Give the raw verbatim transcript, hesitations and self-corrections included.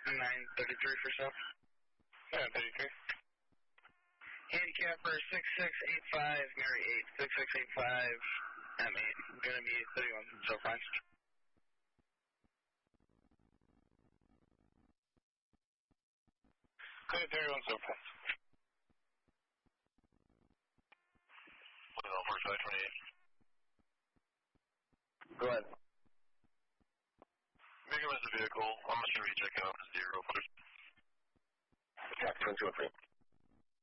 nine thirty-three for self. nine thirty-three. Handicapper six six eight five, Mary eight, six six eight five, M eight. Going to be thirty-one, so fine. Okay, thirty-one, so fine. one four five twenty-eight. Go ahead. Big him as a vehicle. I'm just going to be checking out the zero, please. Captain two oh three.